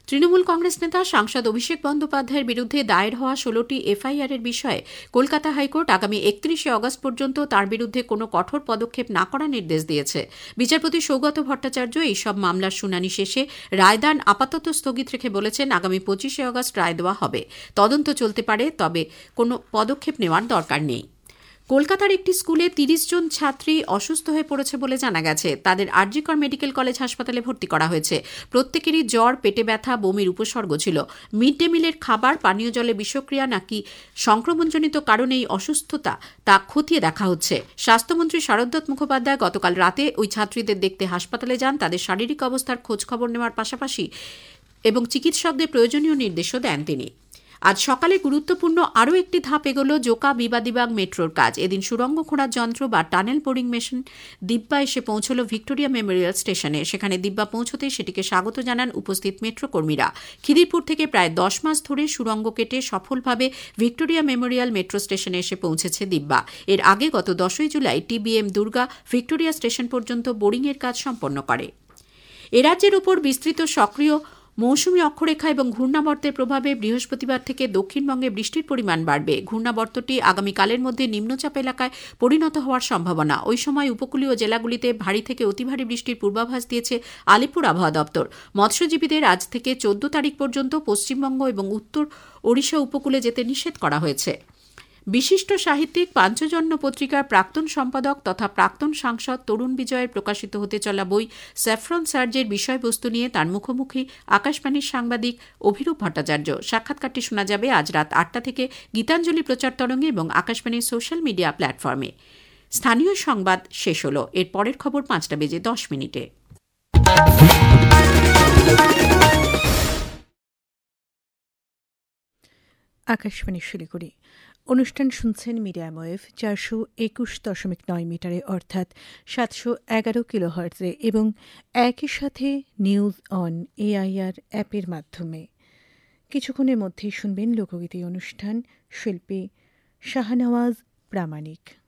তৃণমূল কংগ্রেস নেতা সাংসদ অভিষেক বন্দ্যোপাধ্যায়ের বিরুদ্ধে দায়ের হওয়া 16টি এফআইআর এর বিষয়ে কলকাতা হাইকোর্ট আগামী 31শে অগস্ট পর্যন্ত তার বিরুদ্ধে কোনো কঠোর পদক্ষেপ না করার নির্দেশ দিয়েছে। বিচারপতি সৌগত ভট্টাচার্য এই সব মামলার শুনানি শেষে রায়দান আপাতত স্থগিত রেখে বলেছেন, আগামী 25শে অগস্ট রায় দেওয়া হবে। তদন্ত চলতে পারে, তবে কোনো পদক্ষেপ নেওয়ার দরকার নেই। কলকাতার একটি স্কুলে 30 জন ছাত্রী অসুস্থ হয়ে পড়েছে বলে জানা গেছে। তাদের আরজিকর মেডিকেল কলেজ হাসপাতালে ভর্তি করা হয়েছে। প্রত্যেকেরই জ্বর, পেটে ব্যথা, বমির উপসর্গ ছিল। মিড ডে মিলের খাবার, পানীয় জলে বিষক্রিয়া নাকি সংক্রমণজনিত কারণে এই অসুস্থতা তা খতিয়ে দেখা হচ্ছে। স্বাস্থ্যমন্ত্রী শারদত্ত মুখোপাধ্যায় গতকাল রাতে ওই ছাত্রীদের দেখতে হাসপাতালে যান। তাদের শারীরিক অবস্থার খোঁজখবর নেওয়ার পাশাপাশি এবং চিকিৎসকদের প্রয়োজনীয় নির্দেশও দেন তিনি। আজ সকালে গুরুত্বপূর্ণ আরও একটি ধাপ এগোলো জোকা বিবাদিবাগ মেট্রোর কাজ। এদিন সুড়ঙ্গ খোঁড়ার যন্ত্র বা টানেল বোরিং মেশিন দিব্যা এসে পৌঁছল ভিক্টোরিয়া মেমোরিয়াল স্টেশনে। সেখানে দিব্যা পৌঁছতে সেটিকে স্বাগত জানান উপস্থিত মেট্রো কর্মীরা। খিদিরপুর থেকে প্রায় 10 মাস ধরে সুড়ঙ্গ কেটে সফলভাবে ভিক্টোরিয়া মেমোরিয়াল মেট্রো স্টেশনে এসে পৌঁছেছে দিব্যা। এর আগে গত 10ই July TBM Durga Victoria station পর্যন্ত বোরিংয়ের কাজ সম্পন্ন করে। এ রাজ্যের উপর বিস্তৃত সক্রিয় মৌসুমী অক্ষরেখা এবং ঘূর্ণাবর্তের প্রভাবে বৃহস্পতিবার থেকে দক্ষিণবঙ্গে বৃষ্টির পরিমাণ বাড়বে। ঘূর্ণাবর্তটি আগামীকালের মধ্যে নিম্নচাপ এলাকায় পরিণত হওয়ার সম্ভাবনা। ওই সময় উপকূলীয় জেলাগুলিতে ভারী থেকে অতি ভারী বৃষ্টির পূর্বাভাস দিয়েছে আলিপুর আবহাওয়া দপ্তর। মৎস্যজীবীদের আজ থেকে 14 তারিখ পর্যন্ত পশ্চিমবঙ্গ এবং উত্তর ওড়িশা উপকূলে যেতে নিষেধ করা হয়েছে। বিশিষ্ট সাহিত্যিক পাঞ্চজন্য পত্রিকার প্রাক্তন সম্পাদক তথা প্রাক্তন সাংসদ তরুণ বিজয়ের প্রকাশিত হতে চলা বই স্যাফরন সার্জের বিষয়বস্তু নিয়ে তার মুখোমুখি আকাশবাণীর সাংবাদিক অভিরূপ ভট্টাচার্য। সাক্ষাৎকারটি শোনা যাবে আজ রাত 8টা থেকে গীতাঞ্জলি প্রচার তরঙ্গে এবং আকাশবাণীর সোশ্যাল মিডিয়া প্ল্যাটফর্মে। স্থানীয় সংবাদ শেষ হল। এর পরের খবর 5:10 আকাশবাণী শিলিগুড়ি। অনুষ্ঠান শুনছেন মিডিয়াম ওয়েভ 421.9 মিটারে অর্থাৎ 711 কিলোহার্টজে এবং একই সাথে নিউজ অন এআইআর অ্যাপের মাধ্যমে। কিছুক্ষণের মধ্যেই শুনবেন লোকগীতি অনুষ্ঠান, শিল্পী শাহনওয়াজ প্রামাণিক।